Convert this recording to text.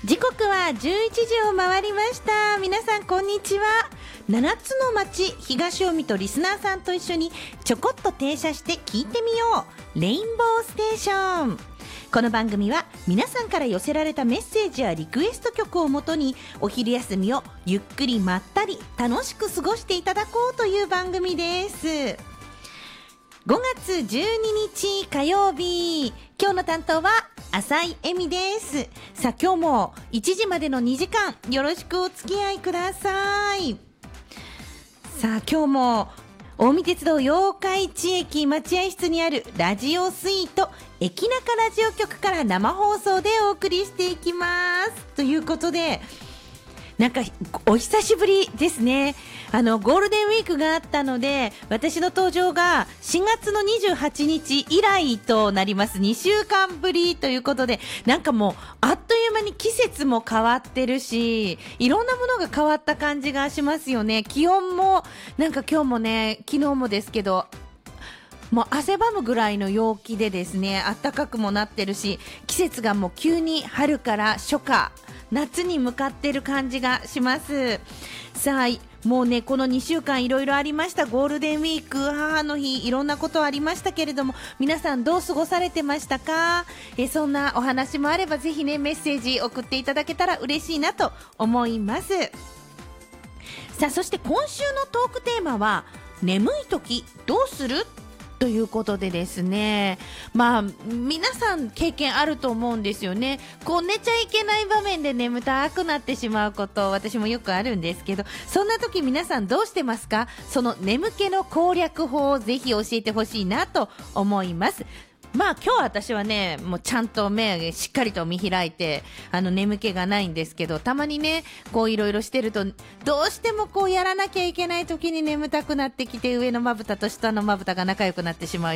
時刻は11時を回りました。皆さんこんにちは。7つの町東近江とリスナーさんと一緒にちょこっと停車して聞いてみよう、レインボーステーション。この番組は皆さんから寄せられたメッセージやリクエスト曲をもとにお昼休みをゆっくりまったり楽しく過ごしていただこうという番組です。5月12日火曜日、今日の担当は浅井恵美です。さあ今日も1時までの2時間よろしくお付き合いください。さあ今日も近江鉄道八日市駅待合室にあるラジオスイート駅中ラジオ局から生放送でお送りしていきますということで、なんかお久しぶりですね。ゴールデンウィークがあったので私の登場が4月の28日以来となります。2週間ぶりということで、なんかもうあっという間に季節も変わってるし、いろんなものが変わった感じがしますよね。気温もなんか今日もね、昨日もですけどもう汗ばむぐらいの陽気でですね、暖かくもなってるし、季節がもう急に春から初夏夏に向かってる感じがします。さあもうね、この2週間いろいろありました。ゴールデンウィーク、母の日、いろんなことありましたけれども、皆さんどう過ごされてましたか？そんなお話もあればぜひねメッセージ送っていただけたら嬉しいなと思います。さあそして今週のトークテーマは眠い時どうする？ということでですね、まあ皆さん経験あると思うんですよね。こう寝ちゃいけない場面で眠たくなってしまうこと、私もよくあるんですけど、そんな時皆さんどうしてますか？その眠気の攻略法をぜひ教えてほしいなと思います。まあ今日私はね、もうちゃんと目しっかりと見開いて眠気がないんですけど、たまにねこういろいろしてるとどうしてもこうやらなきゃいけない時に眠たくなってきて、上のまぶたと下のまぶたが仲良くなってしまう